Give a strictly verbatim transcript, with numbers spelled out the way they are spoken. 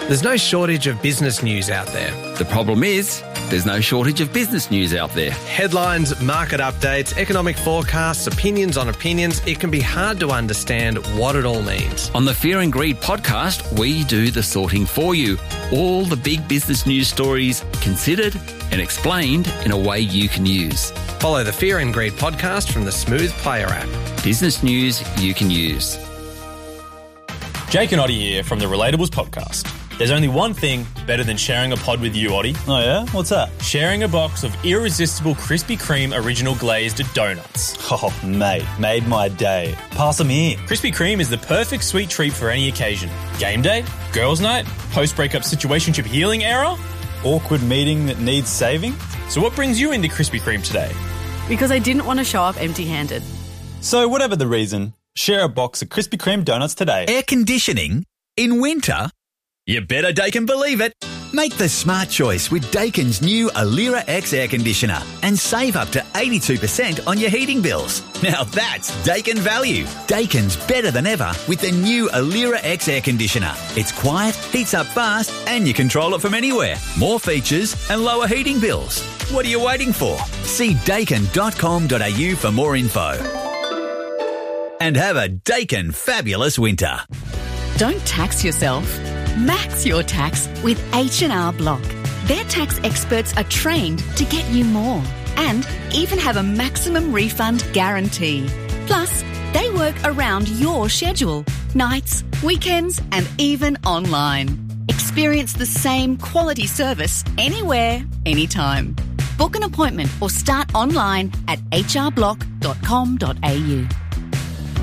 There's no shortage of business news out there. The problem is, there's no shortage of business news out there. Headlines, market updates, economic forecasts, opinions on opinions. It can be hard to understand what it all means. On the Fear and Greed podcast, we do the sorting for you. All the big business news stories considered and explained in a way you can use. Follow the Fear and Greed podcast from the Smooth Player app. Business news you can use. Jake and Oddie here from the Relatables podcast. There's only one thing better than sharing a pod with you, Oddie. Oh yeah? What's that? Sharing a box of irresistible Krispy Kreme original glazed donuts. Oh, mate, made my day. Pass them here. Krispy Kreme is the perfect sweet treat for any occasion. Game day, girls' night, post-breakup situationship healing era. Awkward meeting that needs saving. So what brings you into Krispy Kreme today? Because I didn't want to show up empty-handed. So whatever the reason, share a box of Krispy Kreme donuts today. Air conditioning? In winter? You better Daikin believe it. Make the smart choice with Daikin's new Alira X air conditioner and save up to eighty-two percent on your heating bills. Now that's Daikin value. Daikin's better than ever with the new Alira X air conditioner. It's quiet, heats up fast, and you control it from anywhere. More features and lower heating bills. What are you waiting for? See daikin dot com dot a u for more info. And have a Daikin fabulous winter. Don't tax yourself. Max your tax with H and R Block. Their tax experts are trained to get you more and even have a maximum refund guarantee. Plus, they work around your schedule, nights, weekends, and even online. Experience the same quality service anywhere, anytime. Book an appointment or start online at h r block dot com dot a u.